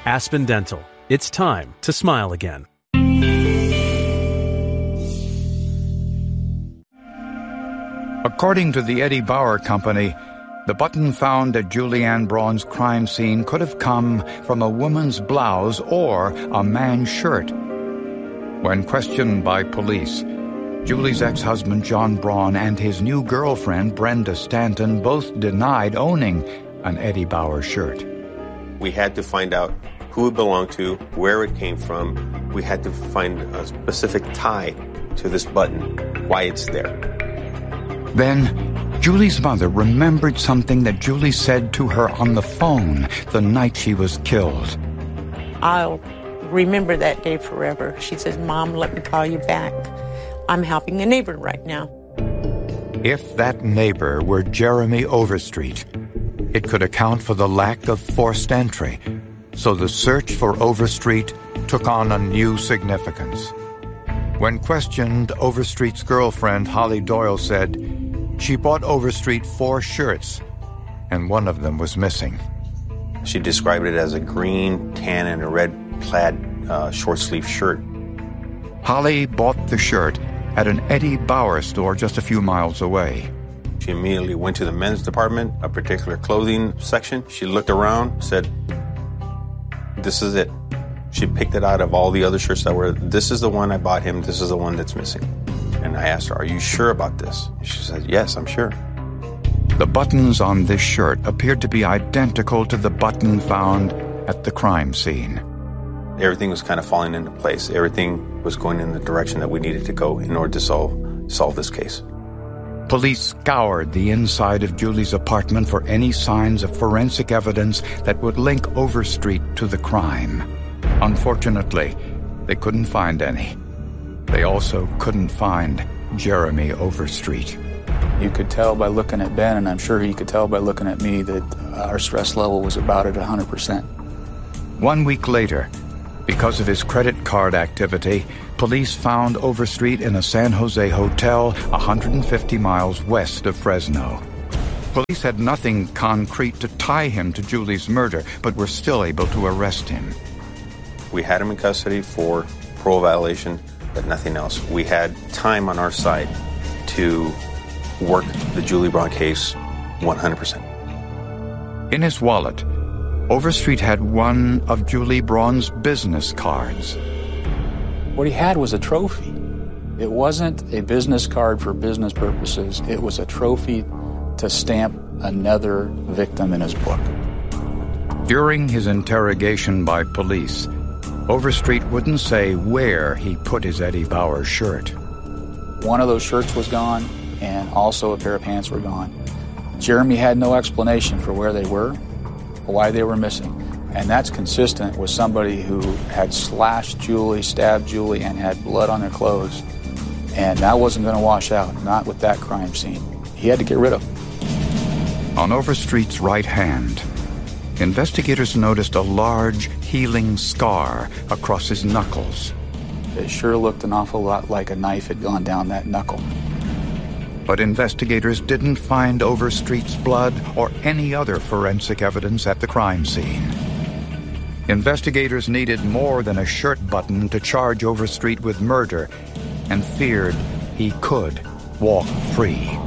Aspen Dental. It's time to smile again. According to the Eddie Bauer Company, the button found at Julianne Braun's crime scene could have come from a woman's blouse or a man's shirt. When questioned by police, Julie's ex-husband John Braun and his new girlfriend Brenda Stanton both denied owning an Eddie Bauer shirt. We had to find out who it belonged to, where it came from. We had to find a specific tie to this button, why it's there. Then, Julie's mother remembered something that Julie said to her on the phone the night she was killed. I'll remember that day forever. She says, "Mom, let me call you back. I'm helping a neighbor right now." If that neighbor were Jeremy Overstreet, it could account for the lack of forced entry, so the search for Overstreet took on a new significance. When questioned, Overstreet's girlfriend, Holly Doyle, said she bought Overstreet 4 shirts, and one of them was missing. She described it as a green, tan, and a red plaid short-sleeve shirt. Holly bought the shirt at an Eddie Bauer store just a few miles away. She immediately went to the men's department, a particular clothing section. She looked around, said, "This is it." She picked it out of all the other shirts that were, "This is the one I bought him, this is the one that's missing." And I asked her, "Are you sure about this?" And she said, "Yes, I'm sure." The buttons on this shirt appeared to be identical to the button found at the crime scene. Everything was kind of falling into place. Everything was going in the direction that we needed to go in order to solve this case. Police scoured the inside of Julie's apartment for any signs of forensic evidence that would link Overstreet to the crime. Unfortunately, they couldn't find any. They also couldn't find Jeremy Overstreet. You could tell by looking at Ben, and I'm sure he could tell by looking at me, that our stress level was about at 100%. 1 week later, because of his credit card activity, police found Overstreet in a San Jose hotel 150 miles west of Fresno. Police had nothing concrete to tie him to Julie's murder, but were still able to arrest him. We had him in custody for parole violation, but nothing else. We had time on our side to work the Julie Braun case 100%. In his wallet, Overstreet had one of Julie Braun's business cards. What he had was a trophy. It wasn't a business card for business purposes. It was a trophy to stamp another victim in his book. During his interrogation by police, Overstreet wouldn't say where he put his Eddie Bauer shirt. One of those shirts was gone, and also a pair of pants were gone. Jeremy had no explanation for where they were, or why they were missing. And that's consistent with somebody who had slashed Julie, stabbed Julie, and had blood on their clothes. And that wasn't going to wash out, not with that crime scene. He had to get rid of them. On Overstreet's right hand, investigators noticed a large healing scar across his knuckles. It sure looked an awful lot like a knife had gone down that knuckle. But investigators didn't find Overstreet's blood or any other forensic evidence at the crime scene. Investigators needed more than a shirt button to charge Overstreet with murder, and feared he could walk free.